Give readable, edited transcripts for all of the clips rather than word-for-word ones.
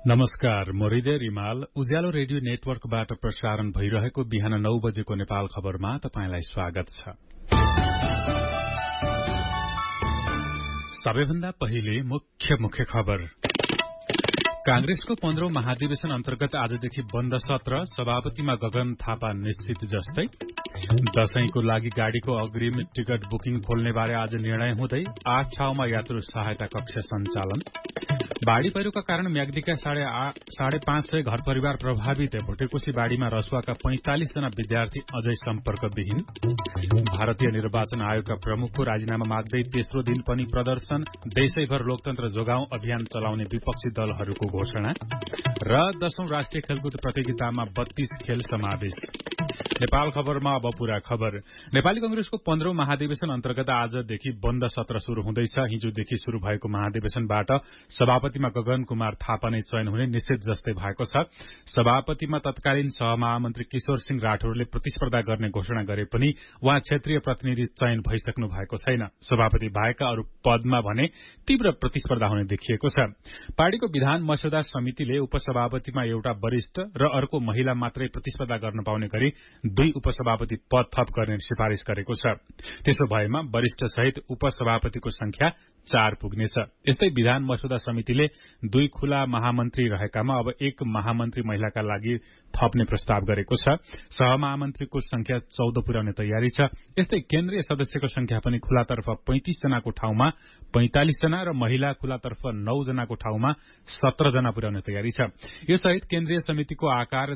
नमस्कार, म हृदय रिमाल उज्यालो रेडियो नेटवर्कबाट प्रसारण भइरहेको बिहान 9 बजेको नेपाल खबरमा तपाईंलाई स्वागत छ। सबैभन्दा पहिले मुख्य खबर। कांग्रेसको 15औं महाधिवेशन अन्तर्गत आजदेखि बन्द सत्र, सभापतिमा गगन थापा निश्चित जस्तै। दशैंको लागि गाड़ीको अग्रिम टिकट बुकिङ खोल्ने बारे आज निर्णय हुँदै 8 ठाउँमा यात्रु सहायता कक्ष सञ्चालन। बाढ़ी पहिरोका कारण म्याग्दीका 550 घर परिवार प्रभावित। भोटेकोशी बाढ़ीमा रसुवाका 45 जना विद्यार्थी अझै सम्पर्कविहीन। भारतीय निर्वाचन आयोगका प्रमुखको राजीनामा माग्दै तेस्रो दिन पनि प्रदर्शन। देशैभर लोकतन्त्र जोगाउँ अभियान चलाउने विपक्षी दलहरूको घोषणा। र 10औं राष्ट्रिय खेलकुद प्रतियोगितामा 32 खेल समावेश। नेपाल खबरमा अब पूरा खबर। नेपाली कंग्रेसको 15औं महाधिवेशन अन्तर्गत आजदेखि बन्द सत्र शुरू हुँदैछ। हिजोदेखि शुरू भएको महाधिवेशनबाट सभापतिमा गगन कुमार थापा नै चयन हुने निश्चित जस्तै भएको छ। सभापतिमा तत्कालीन सहमहामन्त्री किशोर सिंह राठौरले प्रतिस्पर्धा गर्ने घोषणा गरे पनि उहाँ क्षेत्रीय प्रतिनिधि चयन भइसक्नु भएको छैन। सभापति बाहेक अरू पदमा भने तीव्र प्रतिस्पर्धा हुने देखिएको छ। पार्टीको विधान मस्यौदा समितिले उपसभापतिमा एउटा वरिष्ठ र अर्को महिला मात्रै प्रतिस्पर्धा गर्न पाउने गरी 2 उपसभापति पद थप गर्ने सिफारिश गरेको छ। त्यसो भएमा वरिष्ठ सहित उपसभापतिको संख्या 4 पुग्नेछ। यस्तै विधान मस्यौदा समितिले 2 खुला महामन्त्री रहेकामा अब 1 महामन्त्री महिलाका लागि थप्ने प्रस्ताव गरेको छ। सहमहामन्त्रीको संख्या 14 पुर्याउने तयारी छ। यस्तै केन्द्रीय सदस्यको संख्या पनि खुलातर्फ 35 जनाको ठाउँमा 45 जना र महिला खुलातर्फ 9 जनाको ठाउँमा 17 जना पुर्याउने तयारी छ। यो सहित केन्द्रीय समितिको आकार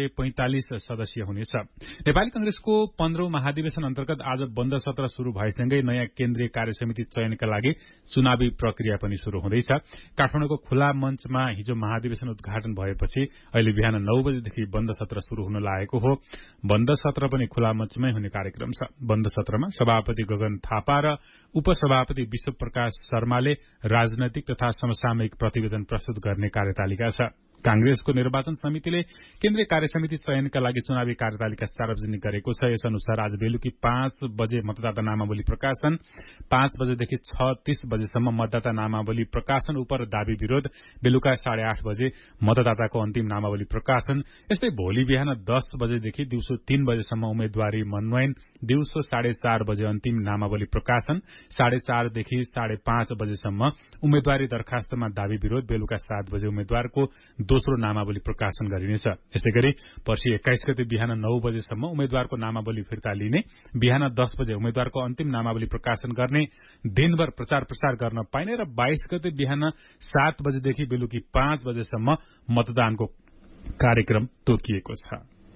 245 सदस्यीय हुनेछ। नेपाली कंग्रेसको 15औं महाधिवेशन अन्तर्गत आज बन्द सत्र शुरू भएसँगै नयाँ केन्द्रीय कार्यसमिति चयनका लागि चुनावी प्रक्रिया पनि शुरू हुँदैछ। काठमाडौँको खुला मञ्चमा हिजो महाधिवेशन उद्घाटन भएपछि अहिले बिहान 9 बजेदेखि बन्द सत्र शुरू हुन लागेको हो। बन्द सत्र पनि खुला मञ्चमै हुने कार्यक्रम छ। बन्द सत्रमा सभापति गगन थापा र उपसभापति विश्वप्रकाश शर्माले राजनैतिक तथा समसामयिक प्रतिवेदन प्रस्तुत गर्ने कार्यतालिका छ। कांग्रेसको निर्वाचन समितिले केन्द्रीय कार्यसमिति चयनका लागि चुनावी कार्यतालिका सार्वजनिक गरेको छ। यस अनुसार आज बेलुकी 5 बजे मतदाता नामावली प्रकाशन, 5 बजेदेखि 6:30 बजेसम्म मतदाता नामावली प्रकाशन उपर दाबी विरोध, बेलुका 8:30 बजे मतदाताको अन्तिम नामावली प्रकाशन। यस्तै भोलि बिहान 10 बजेदेखि दिउँसो 3 बजेसम्म उम्मेद्वारी मनोनयन, दिउँसो 4:30 बजे अन्तिम नामावली प्रकाशन, 4:30 देखि 5:30 बजेसम्म उम्मेद्वारी दरखास्तमा दाबी विरोध, बेलुका 7 बजे उम्मेद्वारको दोस्रो नामावली प्रकाशन गरिनेछ। यसैगरी पर्सि 21 गते बिहान 9 बजेसम्म उम्मेद्वारको नामावली फिर्ता लिने, बिहान 10 बजे उम्मेद्वारको अन्तिम नामावली प्रकाशन गर्ने, दिनभर प्रचार प्रसार गर्न पाइने र 22 गते बिहान 7 बजेदेखि बेलुकी 5 बजेसम्म मतदानको कार्यक्रम तोकिएको छ।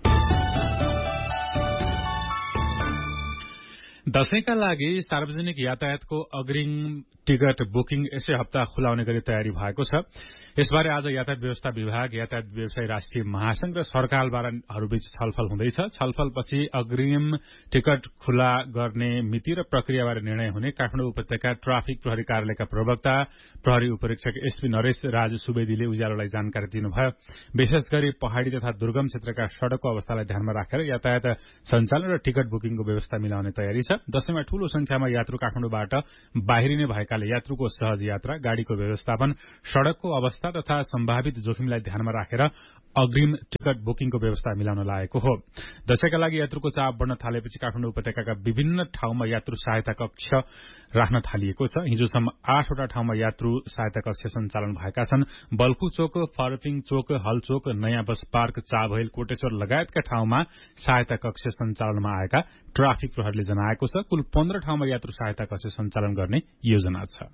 दशैंका लागि सार्वजनिक यातायातको अग्रिम टिकट बुकिङ यसै हप्ता खुलाउने गरी तयारी भएको छ। यसबारे आज यातायात व्यवस्था विभाग, यातायात व्यवसायी राष्ट्रिय महासंघ र सरकारवालाहरूबीच छलफल हुँदैछ। छलफलपछि अग्रिम टिकट खुला गर्ने मिति र प्रक्रियाबारे निर्णय हुने काठमाडौँ उपत्यका ट्राफिक प्रहरी कार्यालयका प्रवक्ता प्रहरी उपरीक्षक एसपी नरेश राज सुवेदीले उज्यालोलाई जानकारी दिनुभयो। विशेष गरी पहाड़ी तथा दुर्गम क्षेत्रका सड़कको अवस्थालाई ध्यानमा राखेर यातायात सञ्चालन र टिकट बुकिङको व्यवस्था मिलाउने तयारी छ। दशैंमा ठूलो संख्यामा यात्रु काठमाडौँबाट बाहिरिने भएकाले यात्रुको सहज यात्रा, गाड़ीको व्यवस्थापन, सड़कको अवस्था तथा सम्भावित जोखिमलाई ध्यानमा राखेर अग्रिम टिकट बुकिङको व्यवस्था मिलाउन लागेको हो। दशैंका लागि यात्रुको चाप बढ़न थालेपछि काठमाडौँ उपत्यकाका विभिन्न ठाउँमा यात्रु सहायता कक्ष राख्न थालिएको छ। हिजोसम्म 8 वटा ठाउँमा यात्रु सहायता कक्ष सञ्चालन भएका छन्। बल्खु चोक, फर्पिङ चोक, हलचोक, नयाँ बस पार्क, चाभैल, कोटेश्वर लगायतका ठाउँमा सहायता कक्ष सञ्चालनमा आएका ट्राफिक प्रहरीले जनाएको छ। कुल 15 ठाउँमा यात्रु सहायता कक्ष सञ्चालन गर्ने योजना छ।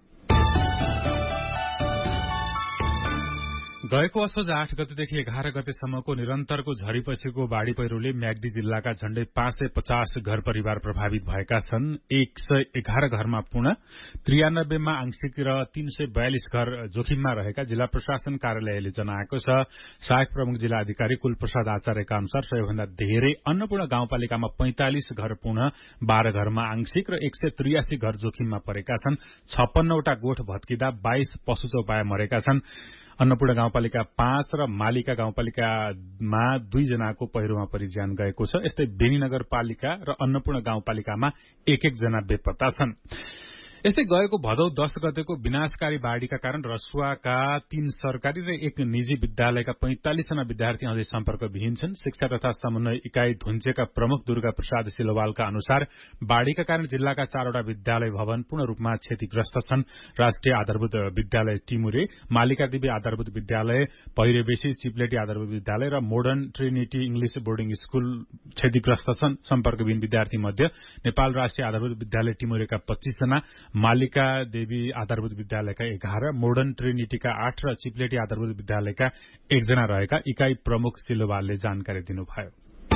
गएको असोज 8 गतेदेखि 11 गतेसम्मको निरन्तरको झरीपछिको बाढ़ी पहिरोले म्याग्दी जिल्लाका झण्डै 550 घर परिवार प्रभावित भएका छन्। 111 घरमा पूर्ण, 93 मा आंशिक र 342 घर जोखिममा रहेका जिल्ला प्रशासन कार्यालयले जनाएको छ। सहायक प्रमुख जिल्ला अधिकारी कुलप्रसाद आचार्यका अनुसार सबैभन्दा धेरै अन्नपूर्ण गाउँपालिकामा 45 घर पूर्ण, 12 घरमा आंशिक र 183 घर जोखिममा परेका छन्। 56 वटा गोठ भत्किँदा 22 पशु चौपाया मरेका छन्। अन्नपूर्ण गाउँपालिका 5 र मालिका गाउँपालिकामा 2 जनाको पहिरोमा परि ज्यान गएको छ। यस्तै बेनी नगरपालिका र अन्नपूर्ण गाउँपालिकामा 1-1 जना बेपत्ता छन्। यस्तै गएको भदौ 10 गतेको विनाशकारी बाढ़ीका कारण रसुवाका 3 सरकारी र 1 निजी विद्यालयका 45 जना विद्यार्थी अझै सम्पर्कविहीन छन्। शिक्षा तथा समन्वय इकाई धुन्चेका प्रमुख दुर्गा प्रसाद सिलोवालका अनुसार बाढ़ीका कारण जिल्लाका 4 वटा विद्यालय भवन पूर्ण रूपमा क्षतिग्रस्त छन्। राष्ट्रिय आधारभूत विद्यालय टिमुरे, मालिका देवी आधारभूत विद्यालय, पहिरेबेसी चिप्लेटी आधारभूत विद्यालय र modern Trinity English boarding school क्षतिग्रस्त छन्। सम्पर्कविहीन विद्यार्थी मध्ये नेपाल राष्ट्रिय आधारभूत विद्यालय टिमुरेका 25 जना, मालिका देवी आधारभूत विद्यालयका 11, मोडर्न ट्रिनिटीका 8 र चिप्लेटी आधारभूत विद्यालयका 1 जना रहेका इकाई प्रमुख सिलोवालले जानकारी दिनुभयो।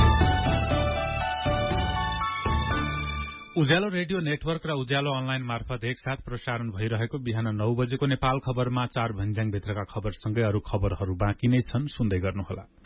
उज्यालो रेडियो नेटवर्क र उज्यालो अनलाइन मार्फत एकसाथ प्रसारण भइरहेको बिहान 9 बजेको नेपाल खबरमा 4 भन्ज्याङभित्रका खबरसँगै अरू खबरहरू बाँकी नै छन्, सुन्दै गर्नुहोला।